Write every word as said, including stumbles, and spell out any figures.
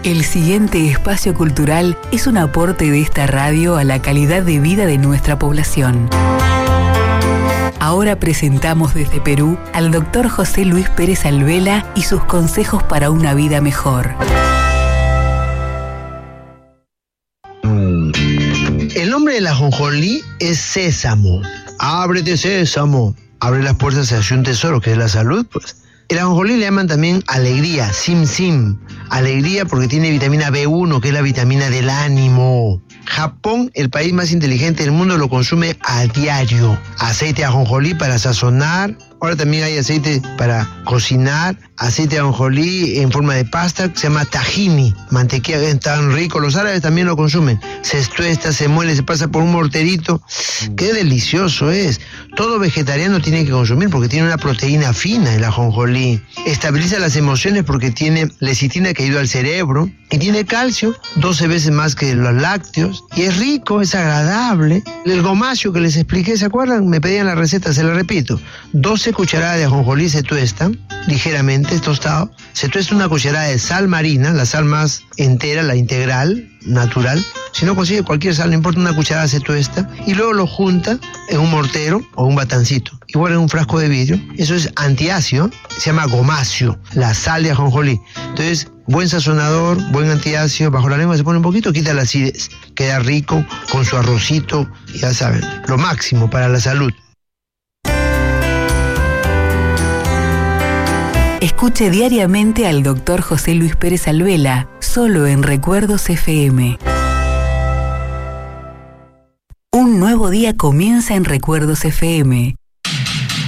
El siguiente espacio cultural es un aporte de esta radio a la calidad de vida de nuestra población. Ahora presentamos desde Perú al doctor José Luis Pérez Alvela y sus consejos para una vida mejor. El nombre del ajonjolí es sésamo. Ábrete, sésamo. Abre las puertas hacia un tesoro que es la salud, pues. El ajonjolí le llaman también alegría, sim sim. Alegría porque tiene vitamina B uno, que es la vitamina del ánimo. Japón, el país más inteligente del mundo, lo consume a diario. Aceite de ajonjolí para sazonar. Ahora también hay aceite para cocinar. Aceite de ajonjolí en forma de pasta, que se llama tahini. Mantequilla, es tan rico. Los árabes también lo consumen. Se tuesta, se muele, se pasa por un morterito. Qué delicioso es. Todo vegetariano tiene que consumir porque tiene una proteína fina el ajonjolí. Estabiliza las emociones porque tiene lecitina que ayuda al cerebro. Y tiene calcio, doce veces más que los lácteos. Y es rico, es agradable. El gomacio que les expliqué, ¿se acuerdan? Me pedían la receta, se la repito. doce cucharadas de ajonjolí se tuestan ligeramente, tostado. Se tuesta una cucharada de sal marina, la sal más entera, la integral, natural. Si no consigue cualquier sal, no importa, una cucharada se tuesta. Y luego lo junta en un mortero o un batancito. Igual en un frasco de vidrio. Eso es antiácido, se llama gomacio, la sal de ajonjolí. Entonces, buen sazonador, buen antiácido, bajo la lengua se pone un poquito, quita la acidez. Queda rico con su arrocito, ya saben, lo máximo para la salud. Escuche diariamente al doctor José Luis Pérez Alvela, solo en Recuerdos F M. Un nuevo día comienza en Recuerdos F M.